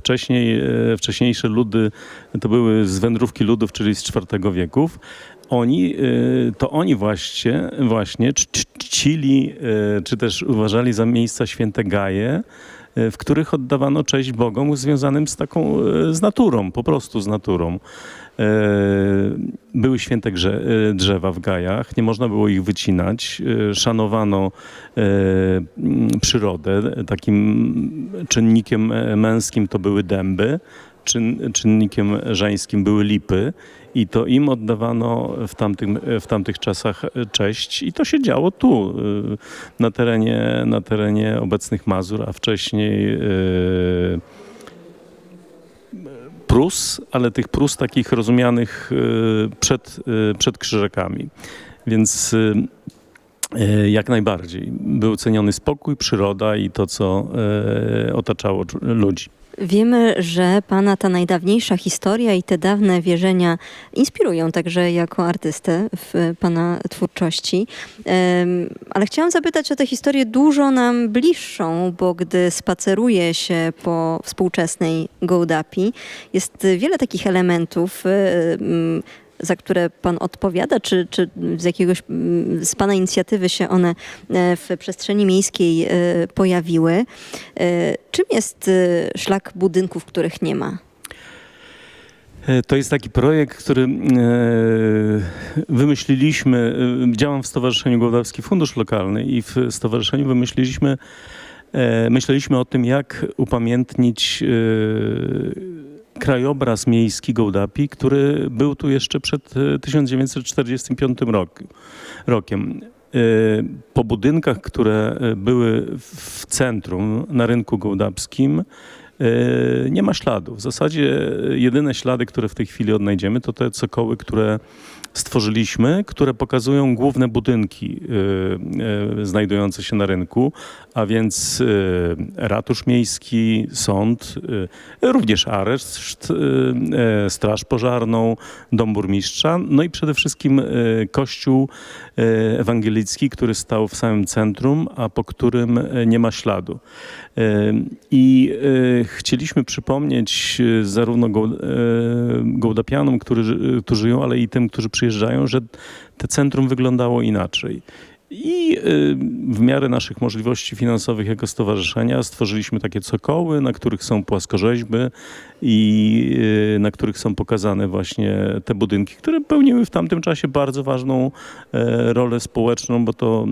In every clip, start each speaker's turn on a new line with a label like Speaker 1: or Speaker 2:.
Speaker 1: Wcześniejsze ludy to były z wędrówki ludów, czyli z IV wieków. Oni właśnie czcili, czy też uważali za miejsca święte Gaje, w których oddawano cześć bogom związanym z naturą, po prostu z naturą. Były święte drzewa w Gajach, nie można było ich wycinać. Szanowano przyrodę. Takim czynnikiem męskim to były dęby, czynnikiem żeńskim były lipy i to im oddawano w tamtych czasach cześć i to się działo tu, na terenie obecnych Mazur, a wcześniej Prus, ale tych Prus takich rozumianych przed Krzyżakami. Więc jak najbardziej był ceniony spokój, przyroda i to, co otaczało ludzi.
Speaker 2: Wiemy, że pana ta najdawniejsza historia i te dawne wierzenia inspirują także jako artystę w pana twórczości. Ale chciałam zapytać o tę historię dużo nam bliższą, bo gdy spaceruje się po współczesnej Gołdapi, jest wiele takich elementów, za które pan odpowiada, czy z pana inicjatywy się one w przestrzeni miejskiej pojawiły. Czym jest szlak budynków, których nie ma?
Speaker 1: To jest taki projekt, który wymyśliliśmy. Działam w Stowarzyszeniu Gołdapski Fundusz Lokalny i w stowarzyszeniu myśleliśmy o tym, jak upamiętnić krajobraz miejski Gołdapi, który był tu jeszcze przed 1945 rokiem. Po budynkach, które były w centrum, na rynku gołdapskim, nie ma śladów. W zasadzie jedyne ślady, które w tej chwili odnajdziemy, to te cokoły, które stworzyliśmy, które pokazują główne budynki znajdujące się na rynku, a więc ratusz miejski, sąd, również areszt, straż pożarną, dom burmistrza, no i przede wszystkim kościół ewangelicki, który stał w samym centrum, a po którym nie ma śladu. I chcieliśmy przypomnieć zarówno gołdapianom, którzy tu żyją, ale i tym, którzy przyjeżdżają, że to centrum wyglądało inaczej. I w miarę naszych możliwości finansowych jako stowarzyszenia stworzyliśmy takie cokoły, na których są płaskorzeźby i na których są pokazane właśnie te budynki, które pełniły w tamtym czasie bardzo ważną rolę społeczną, bo to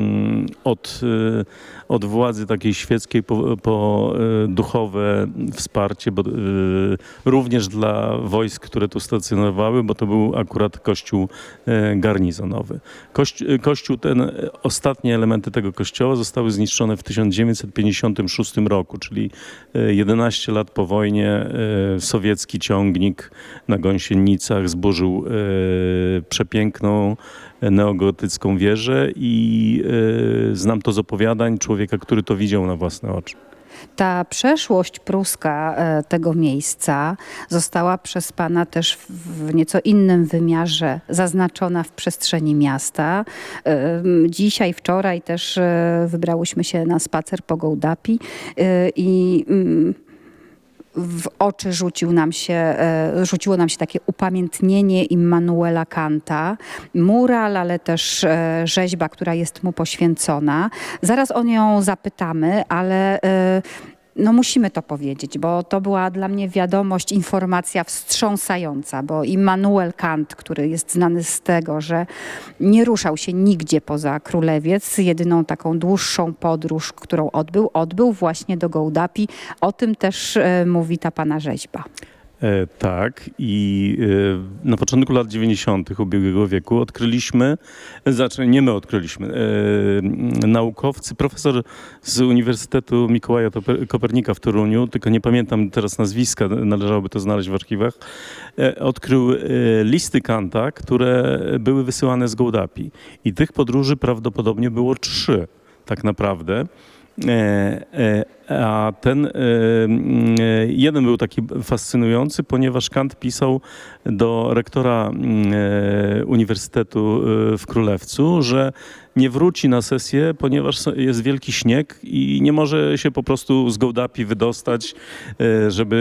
Speaker 1: od władzy takiej świeckiej po duchowe wsparcie, bo również dla wojsk, które tu stacjonowały, bo to był akurat kościół garnizonowy. Kościół ten, ostatnie elementy tego kościoła zostały zniszczone w 1956 roku, czyli 11 lat po wojnie sowiecki ciągnik na Gąsienicach zburzył przepiękną neogotycką wieżę i znam to z opowiadań człowieka, który to widział na własne oczy.
Speaker 3: Ta przeszłość pruska tego miejsca została przez pana też w nieco innym wymiarze zaznaczona w przestrzeni miasta. Dzisiaj, wczoraj też wybrałyśmy się na spacer po Gołdapi i w oczy rzuciło nam się takie upamiętnienie Immanuela Kanta, mural, ale też rzeźba, która jest mu poświęcona. Zaraz o nią zapytamy, ale no musimy to powiedzieć, bo to była dla mnie wiadomość, informacja wstrząsająca, bo Immanuel Kant, który jest znany z tego, że nie ruszał się nigdzie poza Królewiec, jedyną taką dłuższą podróż, którą odbył właśnie do Gołdapi. O tym też mówi ta pana rzeźba.
Speaker 1: Tak, i na początku lat 90. ubiegłego wieku naukowcy, profesor z Uniwersytetu Mikołaja Kopernika w Toruniu, tylko nie pamiętam teraz nazwiska, należałoby to znaleźć w archiwach, odkrył listy Kanta, które były wysyłane z Gołdapi. I tych podróży prawdopodobnie było 3 tak naprawdę. A ten jeden był taki fascynujący, ponieważ Kant pisał do rektora Uniwersytetu w Królewcu, że nie wróci na sesję, ponieważ jest wielki śnieg i nie może się po prostu z Gołdapi wydostać, żeby